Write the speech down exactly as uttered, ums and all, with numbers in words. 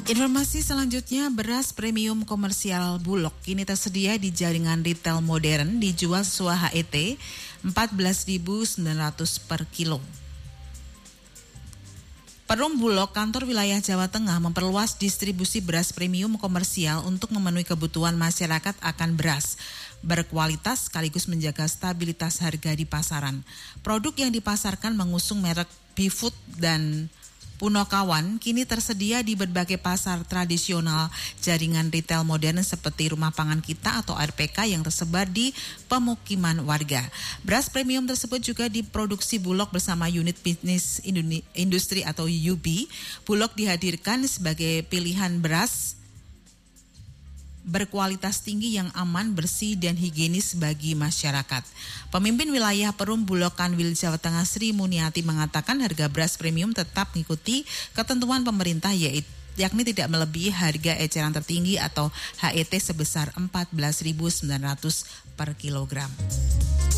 Informasi selanjutnya, beras premium komersial Bulog kini tersedia di jaringan retail modern dijual sesuai H E T empat belas ribu sembilan ratus per kilo. Perum Bulog kantor wilayah Jawa Tengah memperluas distribusi beras premium komersial untuk memenuhi kebutuhan masyarakat akan beras berkualitas sekaligus menjaga stabilitas harga di pasaran. Produk yang dipasarkan mengusung merek Bifood dan Punokawan kini tersedia di berbagai pasar tradisional jaringan retail modern seperti Rumah Pangan Kita atau R P K yang tersebar di pemukiman warga. Beras premium tersebut juga diproduksi Bulog bersama unit bisnis industri atau U B. Bulog dihadirkan sebagai pilihan beras berkualitas tinggi yang aman, bersih, dan higienis bagi masyarakat. Pemimpin wilayah Perum Bulog Kanwil Jawa Tengah Sri Muniati mengatakan harga beras premium tetap mengikuti ketentuan pemerintah yaitu yakni tidak melebihi harga eceran tertinggi atau H E T sebesar empat belas ribu sembilan ratus per kilogram.